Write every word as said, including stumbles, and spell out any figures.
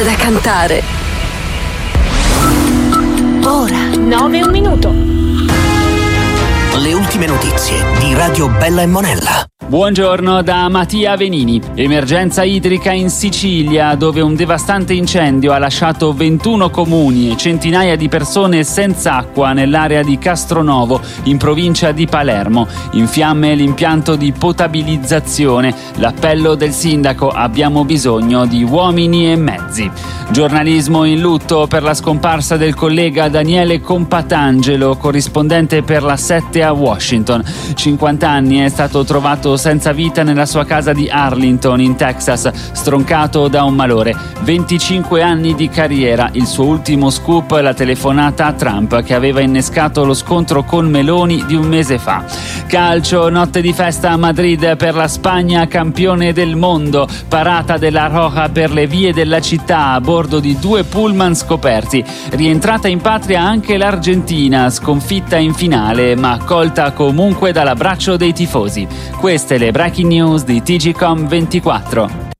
da cantare. Ora nove e un minuto. Le ultime notizie di Radio Bella e Monella. Buongiorno da Mattia Venini. Emergenza idrica in Sicilia, dove un devastante incendio ha lasciato ventuno comuni e centinaia di persone senza acqua nell'area di Castronovo, in provincia di Palermo. In fiamme l'impianto di potabilizzazione. L'appello del sindaco: abbiamo bisogno di uomini e mezzi. Giornalismo in lutto per la scomparsa del collega Daniele Compatangelo, corrispondente per la sette a Washington. cinquanta anni, è stato trovato senza vita nella sua casa di Arlington, in Texas, stroncato da un malore. venticinque anni di carriera. Il suo ultimo scoop, la telefonata a Trump, che aveva innescato lo scontro con Meloni di un mese fa. Calcio, notte di festa a Madrid per la Spagna campione del mondo. Parata della Roja per le vie della città a bordo di due pullman scoperti. Rientrata in patria anche l'Argentina, sconfitta in finale ma accolta comunque dall'abbraccio dei tifosi. Queste le breaking news di T G Com ventiquattro.